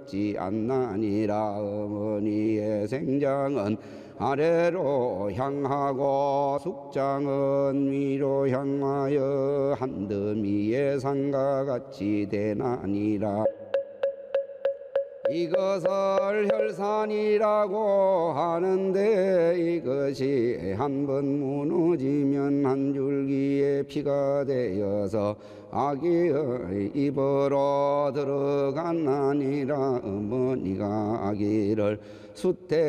듣지 않나니라. 어머니의 생장은 아래로 향하고 숙장은 위로 향하여 한더미의 산과 같이 되나니라. 이것을 혈산이라고 하는데 이것이 한번 무너지면 한 줄기의 피가 되어서 아기의 입으로 들어가나니라. 어머니가 아기를 수태